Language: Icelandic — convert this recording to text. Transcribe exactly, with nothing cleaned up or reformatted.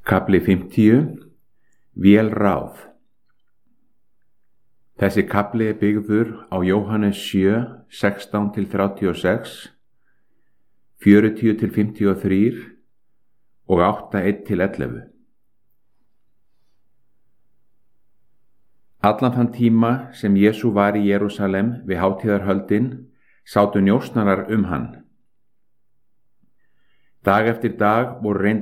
Kafli fimmtíu. Vélráð. Þessi kafli er byggður á Jóhannes sjö, sextán til þrjátíu og sex, fjörutíu til fimmtíu og þrjú og átta, eitt til ellefu. Allan þann tíma sem Jesú var í Jerúsalem við hátíðarhöldin sátu njósnarar um hann. Dag eftir dag voru reynd